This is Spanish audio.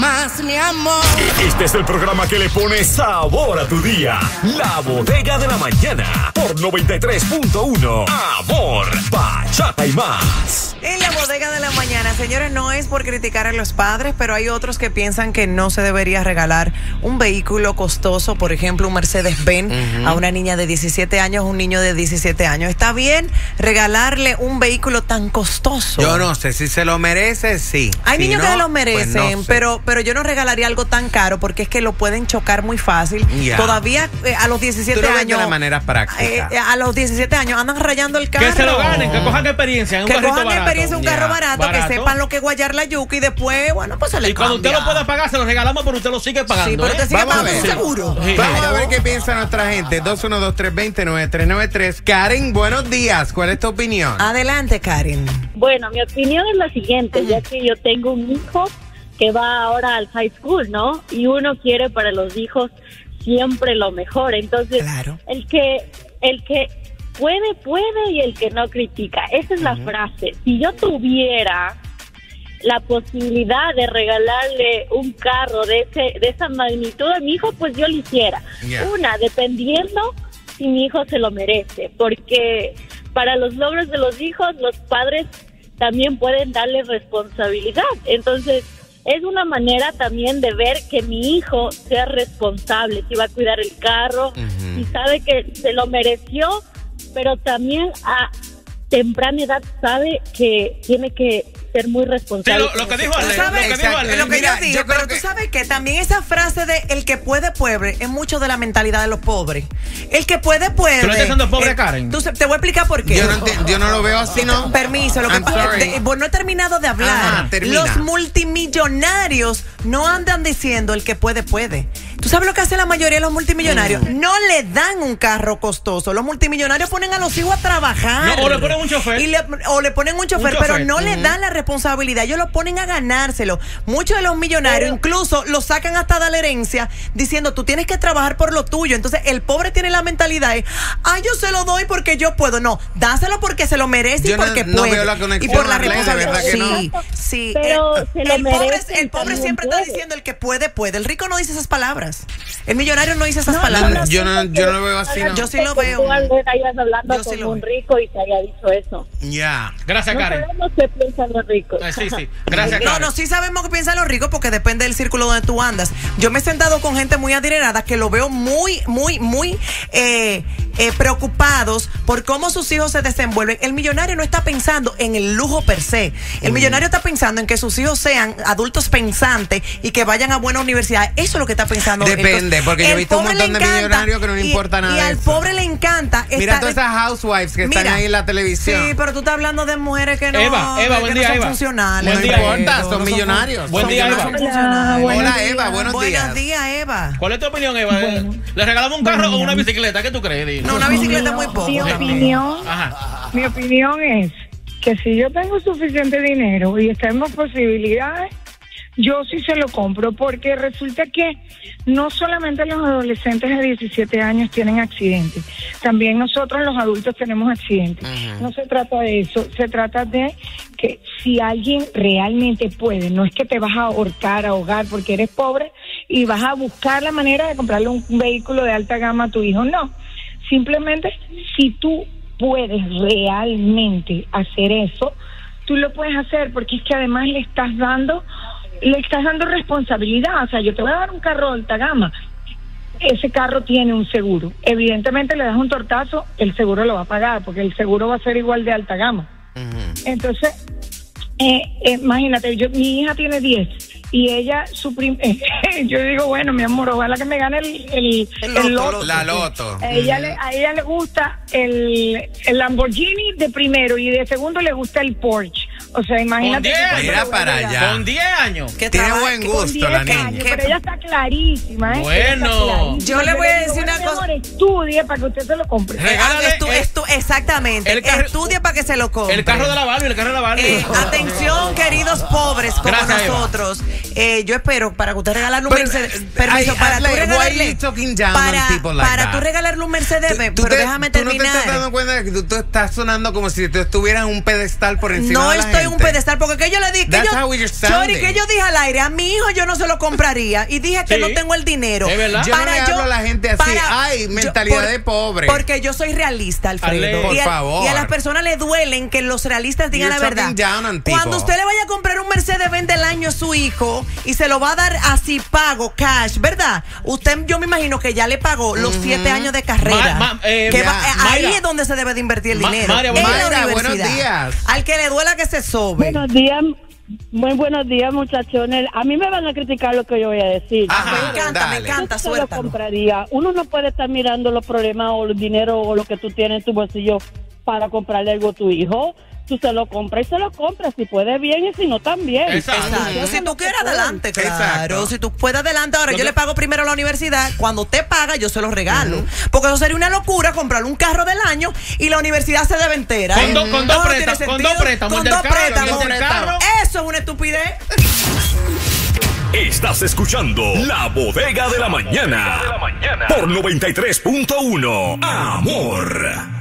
más, mi amor. Este es el programa que le pone sabor a tu día. La Bodega de la Mañana por 93.1. Amor, bachata y más. En la Bodega de la Mañana, señores, no es por criticar a los padres, pero hay otros que piensan que no se debería regalar un vehículo costoso, por ejemplo, un Mercedes-Benz a una niña de 17 años, un niño de 17 años. ¿Está bien regalarle un vehículo tan costoso? Yo no sé, si se lo merece, sí. Hay niños que lo merecen, pues no sé. pero yo no regalaría algo tan caro porque es que lo pueden chocar muy fácil. Yeah. Todavía a los 17 Tú lo ves años. de la manera práctica. A los 17 años andan rayando el carro. Que se lo ganen, que cojan experiencia en un que carrito cojan barato. experiencia en un carro barato, barato, que sepan lo que es guayar la yuca y después, bueno, pues se le Y cuando cambia. usted lo pueda pagar, se lo regalamos, pero usted lo sigue pagando. Sí, pero usted sigue Vamos a pagando ver. seguro. Sí. Vamos a ver qué piensa nuestra gente. 212-320-9393. Karen, buenos días. ¿Cuál es tu opinión? Adelante, Karen. Bueno, mi opinión es la siguiente, ya que yo tengo un hijo que va ahora al high school, ¿no? Y uno quiere para los hijos siempre lo mejor. Entonces, Claro. el que puede y el que no critica. Esa es la frase. Si yo tuviera la posibilidad de regalarle un carro de esa magnitud a mi hijo, pues yo lo hiciera. Yeah. Dependiendo si mi hijo se lo merece, porque para los logros de los hijos, los padres también pueden darle responsabilidad. Entonces, es una manera también de ver que mi hijo sea responsable, si va a cuidar el carro, y sabe que se lo mereció, pero también a temprana edad sabe que tiene que ser muy Sí, responsable. lo que dijo Tú Ale, sabes, lo que dijo Ale. lo que Mira, yo digo, yo creo pero que- tú sabes que también esa frase de el que puede es mucho de la mentalidad de los pobres. El que puede. ¿Tú le estás diciendo pobre, Karen? Te voy a explicar por qué. Yo no lo veo así, ¿no? Permiso, lo que I'm pasa sorry. bueno, no he terminado de hablar. Ajá, termina. Los multimillonarios no andan diciendo el que puede. ¿Tú sabes lo que hace la mayoría de los multimillonarios? No le dan un carro costoso. Los multimillonarios ponen a los hijos a trabajar. No, o le ponen un chofer. O le ponen un chofer, pero no le dan la responsabilidad. Ellos lo ponen a ganárselo. Muchos de los millonarios incluso lo sacan hasta de la herencia diciendo, tú tienes que trabajar por lo tuyo. Entonces, el pobre tiene la mentalidad de, yo se lo doy porque yo puedo. No, dáselo porque se lo merece Yo y porque no puede. veo la conexión, y por la Arlene, de responsabilidad. verdad que no. Sí. Pero se lo el pobre merecen, siempre también está puede. diciendo el que puede. El rico no dice esas palabras. El millonario no dice esas palabras. Yo no lo veo así, ¿no? Yo sí lo veo. Tú ibas hablando Yo sí con lo un veo. rico y te haya dicho eso. Ya. Gracias, No Karen. sabemos qué piensan los ricos. Sí. Gracias, Karen. No, sí sabemos que piensan los ricos porque depende del círculo donde tú andas. Yo me he sentado con gente muy adinerada que lo veo muy preocupados por cómo sus hijos se desenvuelven. El millonario no está pensando en el lujo per se. El millonario está pensando en que sus hijos sean adultos pensantes y que vayan a buena universidad. Eso es lo que está pensando. Depende, porque yo he el visto un pobre montón le de encanta, millonarios que no le importa nada Y de al eso. pobre le encanta. Mira todas esas housewives que están ahí en la televisión. Sí, pero tú estás hablando de mujeres que no, Eva, buen que día, no son Eva. funcionales. Buen No día, importa, No son millonarios. Buen día, no Eva. son funcionales. Hola, Eva, buenos días. Buenos días, Eva. ¿Cuál es tu opinión, Eva? ¿Le regalamos un carro o una bicicleta? ¿Qué tú crees? Dile. No, una bicicleta es muy poco. Mi opinión, Ajá. mi opinión es que si yo tengo suficiente dinero y tengo posibilidades, yo sí se lo compro, porque resulta que no solamente los adolescentes de 17 años tienen accidentes, también nosotros los adultos tenemos accidentes. No se trata de eso, se trata de que si alguien realmente puede, no es que te vas a ahorcar, a ahogar porque eres pobre y vas a buscar la manera de comprarle un vehículo de alta gama a tu hijo, no. Simplemente, si tú puedes realmente hacer eso, tú lo puedes hacer, porque es que además le estás dando responsabilidad. O sea, yo te voy a dar un carro de alta gama, ese carro tiene un seguro. Evidentemente le das un tortazo, el seguro lo va a pagar, porque el seguro va a ser igual de alta gama. Entonces, imagínate, mi hija tiene 10 y ella, yo digo, bueno, mi amor, ojalá que me gane el loto. La loto. A ella le gusta el Lamborghini de primero y de segundo le gusta el Porsche. O sea, imagínate. Con 10, mira para allá. Con 10 años. Tiene buen gusto la niña. Pero ella está clarísima, ¿eh? Bueno. Yo le voy a decir una cosa. Estudie para que usted se lo compre. Regálale, Exactamente. Estudia para que se lo compre. El carro de la Barbie, Atención, queridos pobres como Gracias, nosotros. Yo espero para que usted regalarle un Mercedes. Permiso, para tú regalarle. Para tú regalarle un Mercedes Benz. Pero déjame terminar. ¿Tú no te estás dando cuenta de que tú estás sonando como si tú estuvieras en un pedestal por encima no de la gente? No estoy en un pedestal, porque que yo le dije. Chori, que yo dije al aire, a mi hijo yo no se lo compraría. Y dije que no tengo el dinero. ¿Es verdad? Yo no le hablo a la gente así. Ay, mentalidad de pobre. Porque yo soy realista, Alfredo. Por favor. Y a las personas les duelen que los realistas digan la verdad. Cuando usted le vaya a comprar un Mercedes Benz del año a su hijo y se lo va a dar así pago, cash, ¿verdad? Usted, yo me imagino que ya le pagó los 7 años de carrera. Ahí es donde se debe de invertir el dinero. Mayra, buenos días. Al que le duela que se sobe. Buenos días. Muy buenos días, muchachones. A mí me van a criticar lo que yo voy a decir. Me encanta, suéltalo. Lo compraría. Uno no puede estar mirando los problemas o el dinero o lo que tú tienes en tu bolsillo para comprarle algo a tu hijo. Tú se lo compras y se lo compras. Si puedes bien y si no también. Exacto. Si tú quieres adelante, claro. Si tú puedes adelante. Ahora yo le pago primero a la universidad. Cuando usted paga yo se lo regalo. Porque eso sería una locura comprarle un carro del año y la universidad se debe entera. Con dos préstamos. Eso es una estupidez. Estás escuchando La Bodega de la Mañana por 93.1 Amor.